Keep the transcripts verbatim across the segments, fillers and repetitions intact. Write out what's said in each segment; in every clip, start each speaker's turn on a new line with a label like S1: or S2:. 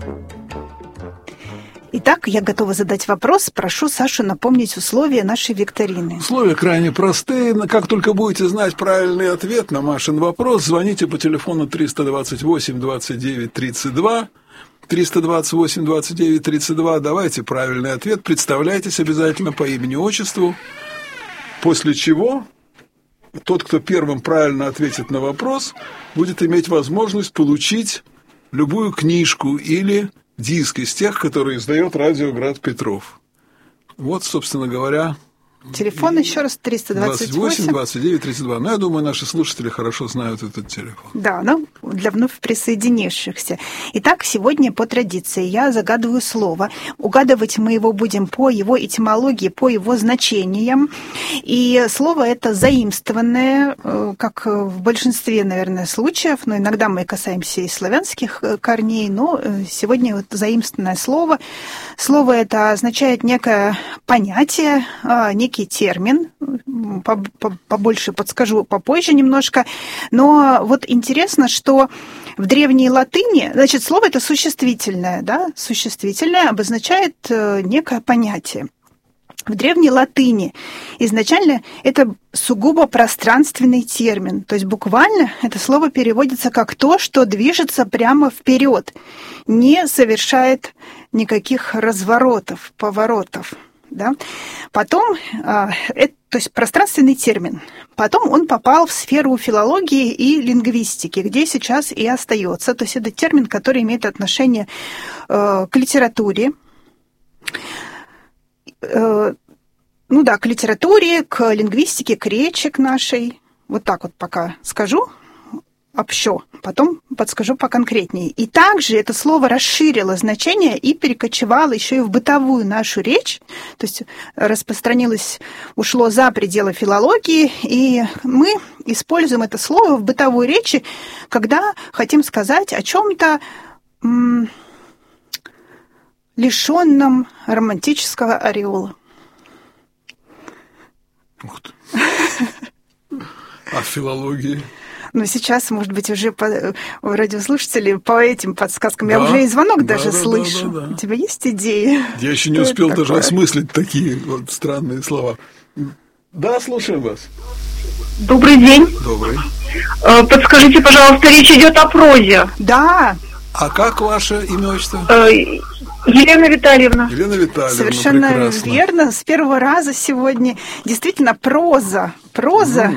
S1: Итак, я готова задать вопрос. Прошу Сашу напомнить условия нашей викторины.
S2: Условия крайне простые. Как только будете знать правильный ответ на Машин вопрос, звоните по телефону триста двадцать восемь двадцать девять тридцать два. триста двадцать восемь двадцать девять тридцать два. Давайте правильный ответ. Представляйтесь обязательно по имени-отчеству. После чего тот, кто первым правильно ответит на вопрос, будет иметь возможность получить любую книжку или диск из тех, которые издает радио «Град Петров». Вот, собственно говоря...
S1: Телефон еще раз триста двадцать восемь
S2: двадцать девять тридцать два. Ну, я думаю, наши слушатели хорошо знают этот телефон.
S1: Да, ну, для вновь присоединившихся. Итак, сегодня по традиции я загадываю слово. Угадывать мы его будем по его этимологии, по его значениям. И слово это заимствованное, как в большинстве, наверное, случаев, но иногда мы касаемся и славянских корней, но сегодня вот заимствованное слово. Слово это означает некое понятие, некий термин, побольше подскажу попозже немножко, но вот интересно, что в древней латыни, значит, слово это существительное, да, существительное обозначает некое понятие. В древней латыни изначально это сугубо пространственный термин, то есть буквально это слово переводится как то, что движется прямо вперед, не совершает никаких разворотов, поворотов. Да? Потом, э, это, то есть пространственный термин, потом он попал в сферу филологии и лингвистики, где сейчас и остается. То есть это термин, который имеет отношение э, к литературе, э, ну да, к литературе, к лингвистике, к речи к нашей. Вот так вот пока скажу. Общо, потом подскажу поконкретнее. И также это слово расширило значение и перекочевало еще и в бытовую нашу речь, то есть распространилось, ушло за пределы филологии, и мы используем это слово в бытовой речи, когда хотим сказать о чем-то м- лишенном романтического ореола.
S2: Ух ты. А в филологии?
S1: Но сейчас, может быть, уже по, у радиослушателей по этим подсказкам
S2: да,
S1: я уже и звонок да, даже
S2: да,
S1: слышу.
S2: Да, да, да.
S1: У тебя есть идеи?
S2: Я еще не успел даже такое? осмыслить такие вот странные слова. Да, слушаем вас.
S3: Добрый день.
S2: Добрый.
S3: Подскажите, пожалуйста, речь идет о прозе.
S1: Да.
S2: А как ваше имя, отчество?
S3: Елена Витальевна.
S2: Елена Витальевна,
S1: совершенно
S2: прекрасно.
S1: верно. С первого раза сегодня действительно проза. Проза.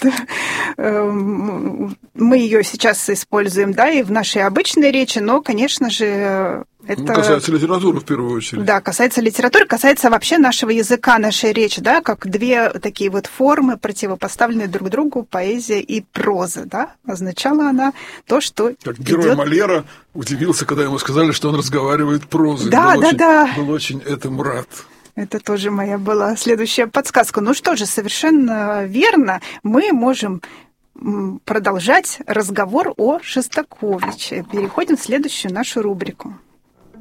S1: Mm. Мы ее сейчас используем, да, и в нашей обычной речи, но, конечно же, это...
S2: Ну, касается литературы в первую очередь.
S1: Да, касается литературы, касается вообще нашего языка, нашей речи, да, как две такие вот формы, противопоставленные друг другу, поэзия и проза, да. Означала она то, что
S2: как герой
S1: идёт...
S2: Мольера удивился, когда ему сказали, что он разговаривает прозой.
S1: Да,
S2: был
S1: да,
S2: очень,
S1: да.
S2: Был очень этому рад.
S1: Это тоже моя была следующая подсказка. Ну что же, совершенно верно, мы можем продолжать разговор о Шостаковиче. Переходим в следующую нашу рубрику.